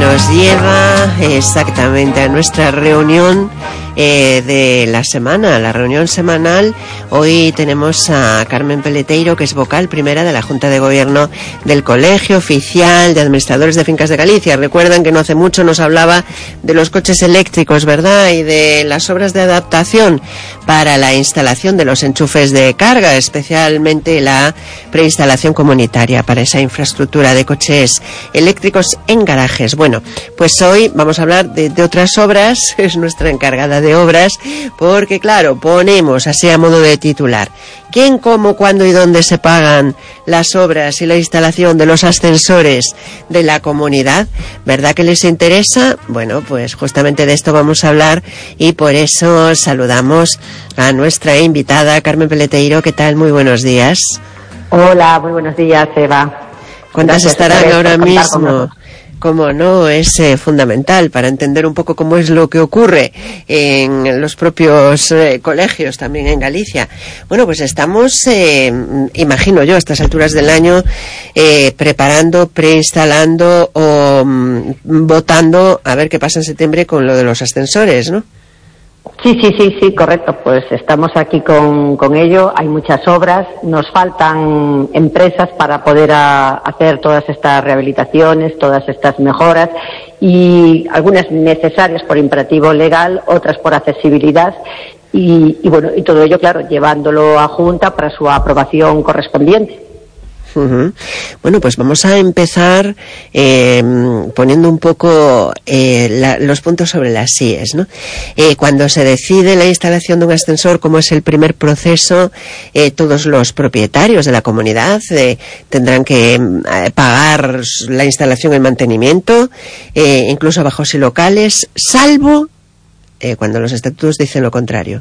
nos lleva exactamente a nuestra reunión de la semana, la reunión semanal. Hoy tenemos a Carmen Peleteiro, que es vocal primera de la Junta de Gobierno del Colegio Oficial de Administradores de Fincas de Galicia. Recuerdan que no hace mucho nos hablaba de los coches eléctricos, ¿verdad? Y de las obras de adaptación para la instalación de los enchufes de carga, especialmente la preinstalación comunitaria para esa infraestructura de coches eléctricos en garajes. Bueno, pues hoy vamos a hablar de otras obras. Es nuestra encargada de obras, porque claro, ponemos así a modo de titular: ¿quién, cómo, cuándo y dónde se pagan las obras y la instalación de los ascensores de la comunidad? ¿Verdad que les interesa? Bueno, pues justamente de esto vamos a hablar, y por eso saludamos a nuestra invitada, Carmen Peleteiro. ¿Qué tal? Muy buenos días. Hola, muy buenos días, Eva. ¿Cuántas estarán ahora mismo? Como no, es fundamental para entender un poco cómo es lo que ocurre en los propios colegios también en Galicia. Bueno, pues estamos, imagino yo, a estas alturas del año, preparando, preinstalando o votando a ver qué pasa en septiembre con lo de los ascensores, ¿no? Sí, correcto. Pues estamos aquí con ello. Hay muchas obras. Nos faltan empresas para poder hacer todas estas rehabilitaciones, todas estas mejoras, y algunas necesarias por imperativo legal, otras por accesibilidad. Y bueno, y todo ello, claro, llevándolo a Junta para su aprobación correspondiente. Uh-huh. Bueno, pues vamos a empezar poniendo un poco los puntos sobre las IES, ¿no? Cuando se decide la instalación de un ascensor, como es el primer proceso, todos los propietarios de la comunidad tendrán que pagar la instalación y el mantenimiento, incluso bajos y locales, salvo cuando los estatutos dicen lo contrario.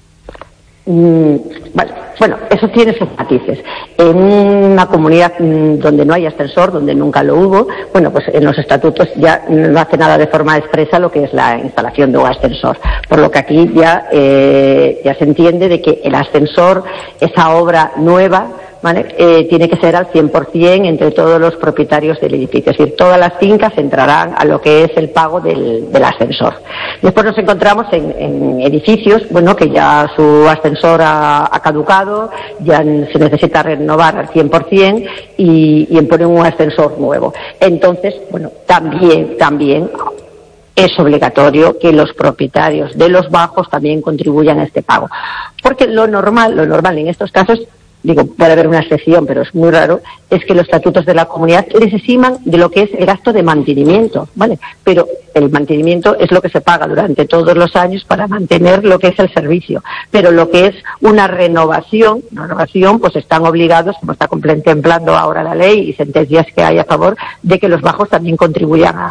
Bueno, eso tiene sus matices. En una comunidad donde no hay ascensor, donde nunca lo hubo, bueno, pues en los estatutos ya no hace nada de forma expresa lo que es la instalación de un ascensor. Por lo que aquí ya se entiende de que el ascensor, esa obra nueva, ¿vale? Tiene que ser al 100% entre todos los propietarios del edificio. Es decir, todas las fincas entrarán a lo que es el pago del ascensor. Después nos encontramos en edificios, bueno, que ya su ascensor ha caducado, ya se necesita renovar al 100% y ponen un ascensor nuevo. Entonces, bueno, también es obligatorio que los propietarios de los bajos también contribuyan a este pago. Porque lo normal en estos casos, digo, puede haber una excepción, pero es muy raro, es que los estatutos de la comunidad les eximan de lo que es el gasto de mantenimiento, ¿vale? Pero el mantenimiento es lo que se paga durante todos los años para mantener lo que es el servicio. Pero lo que es una renovación, pues están obligados, como está contemplando ahora la ley y sentencias que hay a favor, de que los bajos también contribuyan